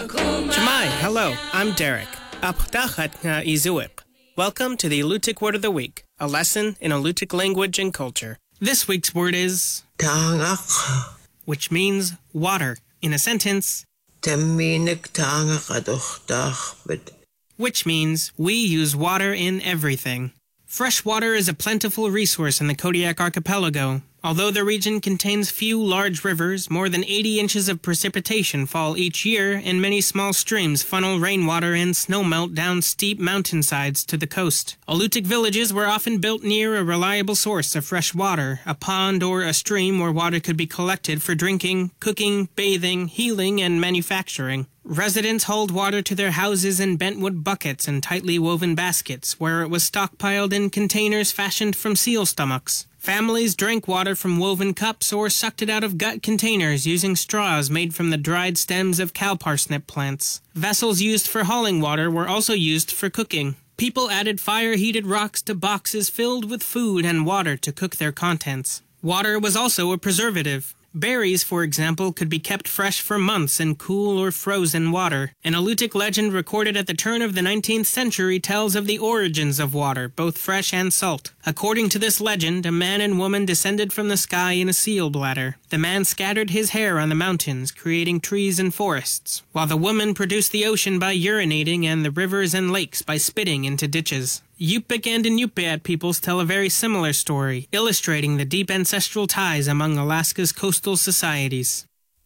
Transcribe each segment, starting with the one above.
Shemai, hello, I'm Derek. Apdachat nga izuik. Welcome to the Alutiiq Word of the Week, a lesson in Alutiiq language and culture. This week's word is Tangak. which means water. In a sentence, Taminig tangak aduchtach, which means we use water in everything. Fresh water is a plentiful resource in the Kodiak Archipelago. Although the region contains few large rivers, more than 80 inches of precipitation fall each year, and many small streams funnel rainwater and snowmelt down steep mountainsides to the coast. Alutiiq villages were often built near a reliable source of fresh water, a pond or a stream where water could be collected for drinking, cooking, bathing, healing, and manufacturing. Residents hauled water to their houses in bentwood buckets and tightly woven baskets, where it was stockpiled in containers fashioned from seal stomachs. Families drank water from woven cups or sucked it out of gut containers using straws made from the dried stems of cow parsnip plants. Vessels used for hauling water were also used for cooking. People added fire-heated rocks to boxes filled with food and water to cook their contents. Water was also a preservative. Berries, for example, could be kept fresh for months in cool or frozen water. An Alutiiq legend recorded at the turn of the 19th century tells of the origins of water, both fresh and salt. According to this legend, a man and woman descended from the sky in a seal bladder. The man scattered his hair on the mountains, creating trees and forests, while the woman produced the ocean by urinating and the rivers and lakes by spitting into ditches. Yupik and Inupiat peoples tell a very similar story, illustrating the deep ancestral ties among Alaska's coastal societies.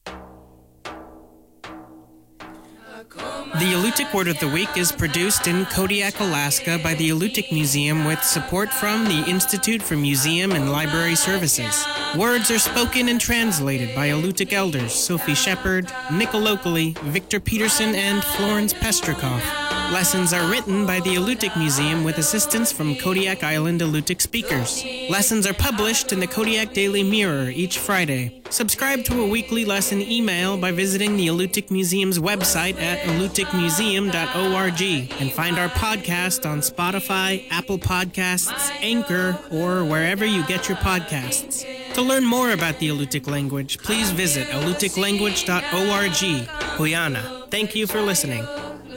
The Alutiiq Word of the Week is produced in Kodiak, Alaska by the Alutiiq Museum with support from the Institute for Museum and Library Services. Words are spoken and translated by Alutiiq elders Sophie Shepard, Nicol Oakley, Victor Peterson, and Florence Pestrikoff. Lessons are written by the Alutiiq Museum with assistance from Kodiak Island Alutiiq speakers. Lessons are published in the Kodiak Daily Mirror each Friday. Subscribe to a weekly lesson email by visiting the Alutiiq Museum's website at alutiiqmuseum.org and find our podcast on Spotify, Apple Podcasts, Anchor, or wherever you get your podcasts. To learn more about the Alutiiq language, please visit alutiiqlanguage.org. Huyana. Thank you for listening.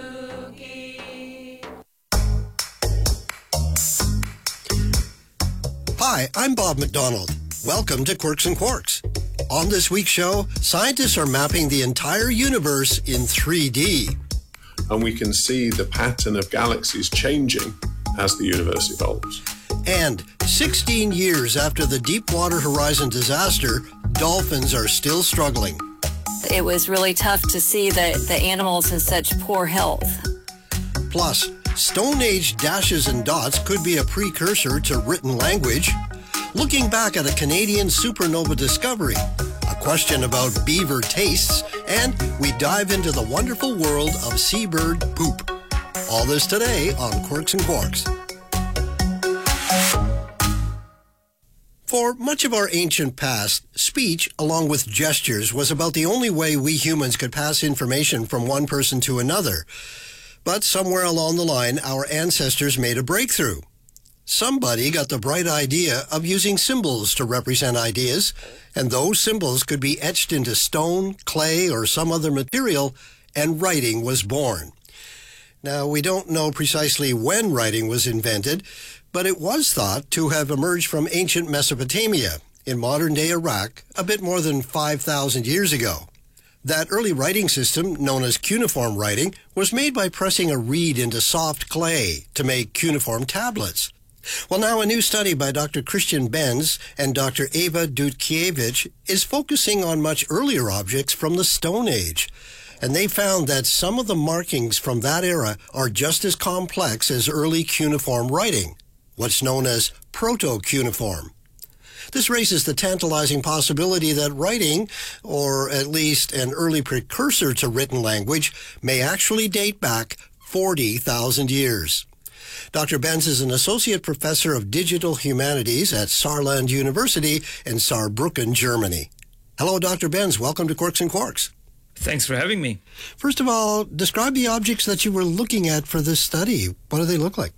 Hi, I'm Bob McDonald. Welcome to Quirks and Quarks. On this week's show, scientists are mapping the entire universe in 3D. And we can see the pattern of galaxies changing as the universe evolves. And 16 years after the Deepwater Horizon disaster, dolphins are still struggling. It was really tough to see the animals in such poor health. Plus, Stone Age dashes and dots could be a precursor to written language. Looking back at a Canadian supernova discovery, a question about beaver tastes, and we dive into the wonderful world of seabird poop. All this today on Quirks and Quarks. For much of our ancient past, speech, along with gestures, was about the only way we humans could pass information from one person to another. But somewhere along the line, our ancestors made a breakthrough. Somebody got the bright idea of using symbols to represent ideas, and those symbols could be etched into stone, clay, or some other material, and writing was born. Now, we don't know precisely when writing was invented, but it was thought to have emerged from ancient Mesopotamia, in modern-day Iraq, a bit more than 5,000 years ago. That early writing system, known as cuneiform writing, was made by pressing a reed into soft clay to make cuneiform tablets. Well, now a new study by Dr. Christian Benz and Dr. Eva Dutkiewicz is focusing on much earlier objects from the Stone Age. And they found that some of the markings from that era are just as complex as early cuneiform writing, what's known as proto-cuneiform. This raises the tantalizing possibility that writing, or at least an early precursor to written language, may actually date back 40,000 years. Dr. Benz is an associate professor of digital humanities at Saarland University in Saarbrücken, Germany. Hello, Dr. Benz. Welcome to Quirks and Quarks. Thanks for having me. First of all, describe the objects that you were looking at for this study. What do they look like?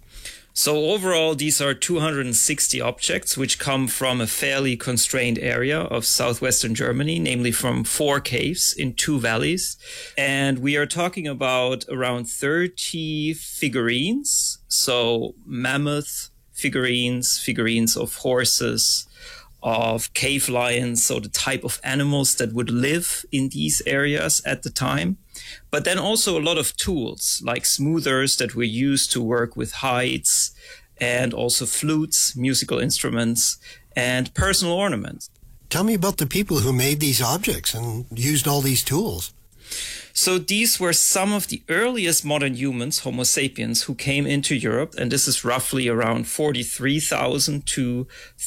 So overall, these are 260 objects, which come from a fairly constrained area of southwestern Germany, namely from 4 caves in 2 valleys. And we are talking about around 30 figurines. So mammoth figurines of horses, of cave lions, so the type of animals that would live in these areas at the time. But then also a lot of tools like smoothers that were used to work with hides, and also flutes, musical instruments, and personal ornaments. Tell me about the people who made these objects and used all these tools. So these were some of the earliest modern humans, Homo sapiens, who came into Europe. And this is roughly around 43,000 to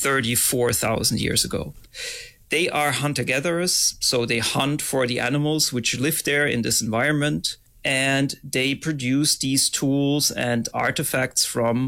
34,000 years ago. They are hunter-gatherers, so they hunt for the animals which live there in this environment. And they produce these tools and artifacts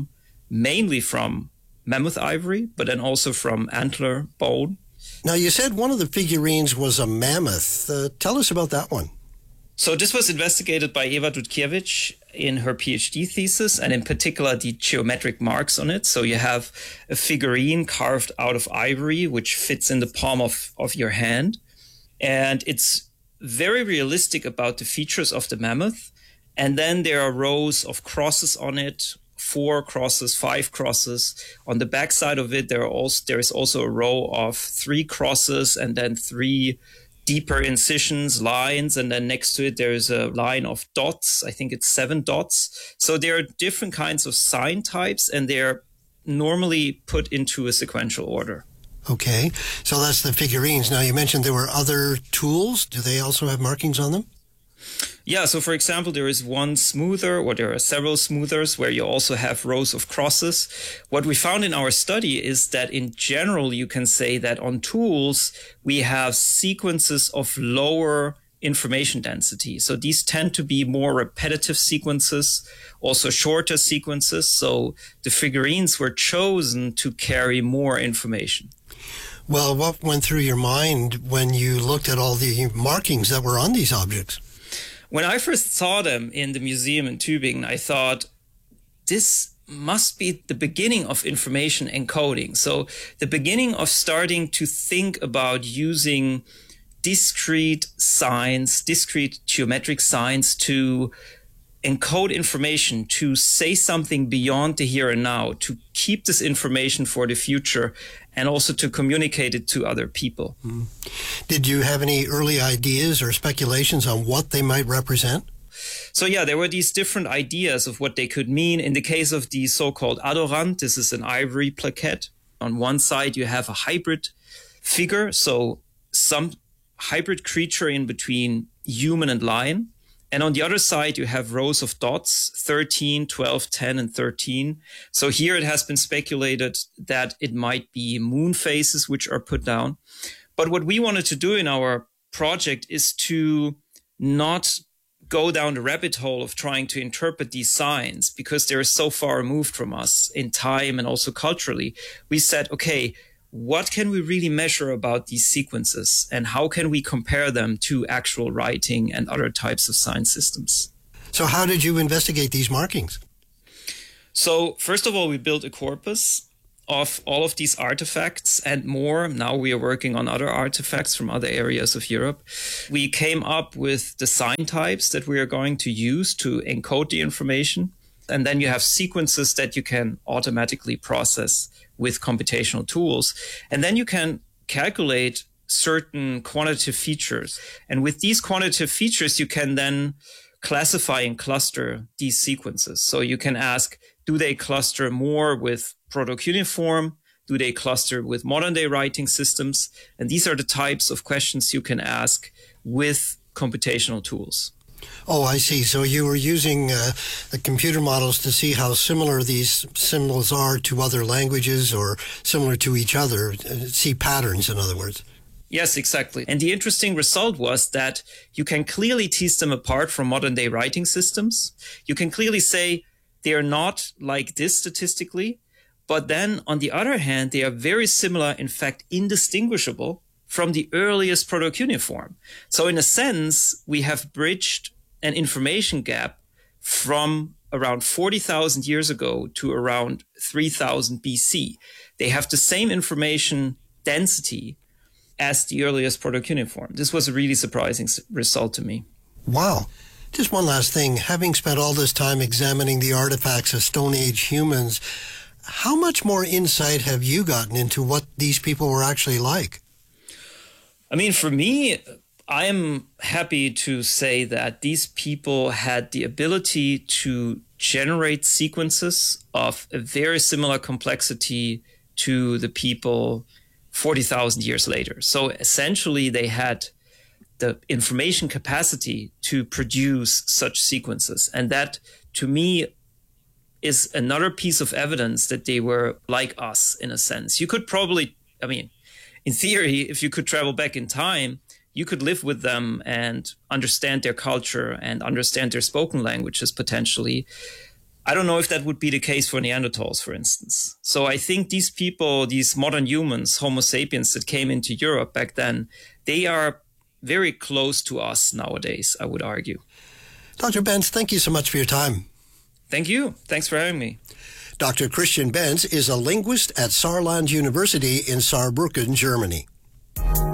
mainly from mammoth ivory, but then also from antler bone. Now, you said one of the figurines was a mammoth. Tell us about that one. So this was investigated by Eva Dutkiewicz in her PhD thesis, and in particular the geometric marks on it. So you have a figurine carved out of ivory, which fits in the palm of your hand. And it's very realistic about the features of the mammoth. And then there are rows of crosses on it, 4 crosses, 5 crosses. On the back side of it, there is also a row of 3 crosses and then 3 deeper incisions, lines, and then next to it there's a line of dots. I think it's 7 dots. So there are different kinds of sign types, and they're normally put into a sequential order. Okay, so that's the figurines. Now, you mentioned there were other tools. Do they also have markings on them? Yeah, so for example, there is one smoother, or there are several smoothers where you also have rows of crosses. What we found in our study is that in general, you can say that on tools, we have sequences of lower information density. So these tend to be more repetitive sequences, also shorter sequences. So the figurines were chosen to carry more information. Well, what went through your mind when you looked at all the markings that were on these objects? When I first saw them in the museum in Tübingen, I thought, this must be the beginning of information encoding. So the beginning of starting to think about using discrete signs, discrete geometric signs to encode information, to say something beyond the here and now, to keep this information for the future, and also to communicate it to other people. Did you have any early ideas or speculations on what they might represent? So yeah, there were these different ideas of what they could mean. In the case of the so-called Adorant, this is an ivory plaquette. On one side, you have a hybrid figure, so some hybrid creature in between human and lion. And on the other side, you have rows of dots, 13, 12, 10, and 13. So here it has been speculated that it might be moon phases which are put down. But what we wanted to do in our project is to not go down the rabbit hole of trying to interpret these signs because they're so far removed from us in time and also culturally. We said, okay, what can we really measure about these sequences, and how can we compare them to actual writing and other types of sign systems? So how did you investigate these markings? So first of all, we built a corpus of all of these artifacts and more. Now we are working on other artifacts from other areas of Europe. We came up with the sign types that we are going to use to encode the information. And then you have sequences that you can automatically process with computational tools. And then you can calculate certain quantitative features. And with these quantitative features, you can then classify and cluster these sequences. So you can ask, do they cluster more with proto-cuneiform? Do they cluster with modern day writing systems? And these are the types of questions you can ask with computational tools. Oh, I see. So you were using the computer models to see how similar these symbols are to other languages or similar to each other, see patterns, in other words. Yes, exactly. And the interesting result was that you can clearly tease them apart from modern day writing systems. You can clearly say they are not like this statistically, but then on the other hand, they are very similar, in fact, indistinguishable from the earliest proto-cuneiform. So in a sense, we have bridged an information gap from around 40,000 years ago to around 3000 BC. They have the same information density as the earliest proto-cuneiform. This was a really surprising result to me. Wow. Just one last thing. Having spent all this time examining the artifacts of Stone Age humans, how much more insight have you gotten into what these people were actually like? I mean, for me, I'm happy to say that these people had the ability to generate sequences of a very similar complexity to the people 40,000 years later. So essentially, they had the information capacity to produce such sequences. And that, to me, is another piece of evidence that they were like us, in a sense. You could probably, I mean, in theory, if you could travel back in time, you could live with them and understand their culture and understand their spoken languages potentially. I don't know if that would be the case for Neanderthals, for instance. So I think these people, these modern humans, Homo sapiens that came into Europe back then, they are very close to us nowadays, I would argue. Dr. Benz, thank you so much for your time. Thank you. Thanks for having me. Dr. Christian Benz is a linguist at Saarland University in Saarbrücken, Germany.